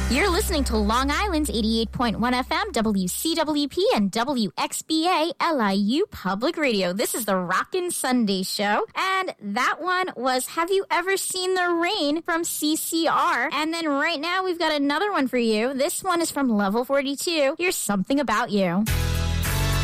You're listening to Long Island's 88.1 FM, WCWP, and WXBA LIU Public Radio. This is the Rockin' Sunday Show. And that one was Have You Ever Seen the Rain from CCR. And then right now we've got another one for you. This one is from Level 42. Here's Something About You.